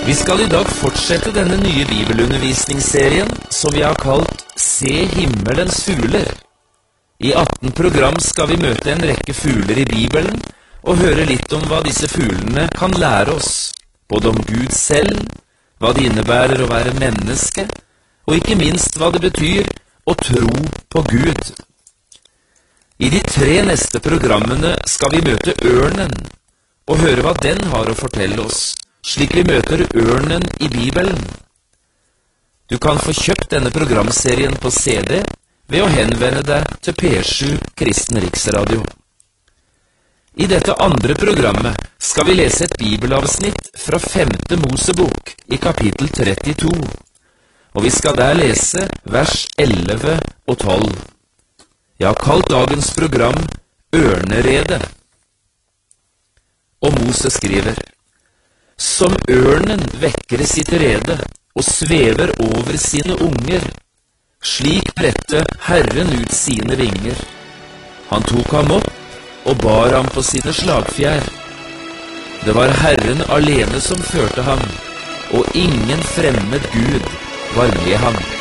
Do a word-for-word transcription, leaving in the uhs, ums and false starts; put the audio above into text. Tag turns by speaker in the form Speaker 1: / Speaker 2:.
Speaker 1: Vi skal i dag fortsette denne nye bibelundervisningsserien som vi har kalt Se himmelens fugler. I atten program skal vi møte en rekke fugler i Bibelen og høre litt om hva disse fuglene kan lære oss, både om Gud selv, hva det innebærer å være menneske, og ikke minst hva det betyr å tro på Gud. I de tre neste programmene skal vi møte ørnen og høre hva den har å fortelle oss, slik vi møter ørnen i Bibelen. Du kan få kjøpt denne programserien på C D ved å henvende deg til P sju Kristen Riksradio. I dette andre programmet skal vi lese et bibelavsnitt fra femte Mosebok i kapittel trettito, og vi skal der lese vers elleve og tolv. Jeg har kalt dagens program Ørneredet. Og Moses skriver: Som ørnen vekker sitt rede og svever over sine unger, slik bredte Herren ut sine vinger. Han tok ham opp og bar ham på sine slagfjær. Det var Herren alene som førte ham, og ingen fremmed Gud var med ham.